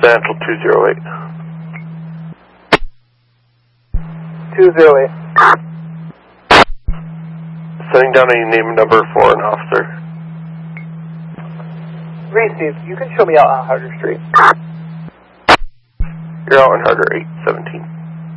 Mantle 208. 208. Sending down a name and number for an officer. Receive. You can show me out on Harder Street. You're out on Harder 817.